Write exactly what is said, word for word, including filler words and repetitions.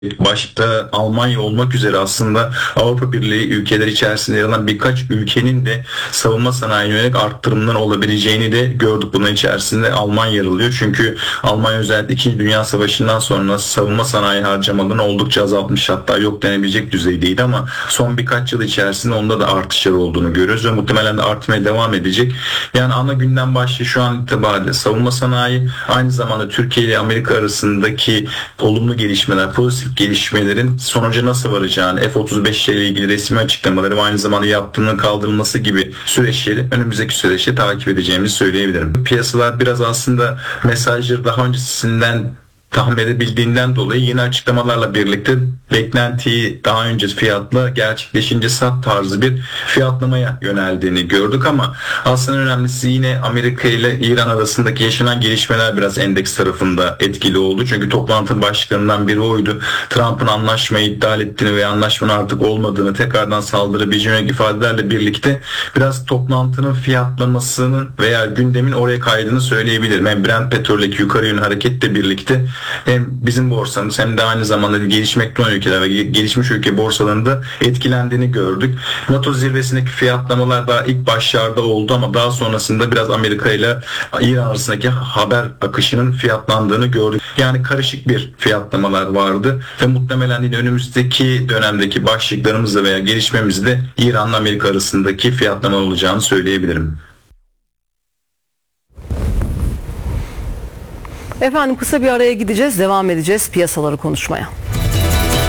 başta Almanya olmak üzere aslında Avrupa Birliği ülkeleri içerisinde yer alan birkaç ülkenin de savunma sanayine yönelik arttırımların olabileceğini de gördük. Bunun içerisinde Almanya yer alıyor. Çünkü Almanya özellikle İkinci Dünya Savaşı'ndan sonra savunma sanayi harcamalarını oldukça azaltmış, hatta yok denebilecek düzeydeydi ama son birkaç yıl içerisinde onda da artışlar olduğunu görüyoruz ve muhtemelen de artmaya devam edecek. Yani ana gündem başlığı şu an itibariyle savunma sanayi, aynı zamanda Türkiye ile Amerika arasındaki olumlu gelişmeler, pozitif gelişmelerin sonuca nasıl varacağını, F otuz beş ile ilgili resmi açıklamaları ve aynı zamanda yaptığının kaldırılması gibi süreçleri önümüzdeki süreçte takip edeceğimizi söyleyebilirim. Piyasalar biraz aslında mesajları daha öncesinden tahmin edebildiğinden dolayı yeni açıklamalarla birlikte beklentiyi daha önce fiyatla gerçekleşince sat tarzı bir fiyatlamaya yöneldiğini gördük ama aslında önemlisi yine Amerika ile İran arasındaki yaşanan gelişmeler biraz endeks tarafında etkili oldu. Çünkü toplantı başlıklarından biri oydu. Trump'ın anlaşmayı iptal ettiğini ve anlaşmanın artık olmadığını tekrardan saldırabileceğine ifadelerle birlikte biraz toplantının fiyatlamasının veya gündemin oraya kaydığını söyleyebilirim. Hem Brent petroldeki yukarı yönlü hareketle birlikte hem bizim borsamız hem de aynı zamanda gelişmekte olan ülkeler ve gelişmiş ülke borsalarında etkilendiğini gördük. NATO zirvesindeki fiyatlamalar daha ilk başlarda oldu ama daha sonrasında biraz Amerika ile İran arasındaki haber akışının fiyatlandığını gördük. Yani karışık bir fiyatlamalar vardı ve muhtemelen yine önümüzdeki dönemdeki başlıklarımızda veya gelişmemizde İran'la Amerika arasındaki fiyatlama olacağını söyleyebilirim. Efendim, kısa bir araya gideceğiz, devam edeceğiz piyasaları konuşmaya.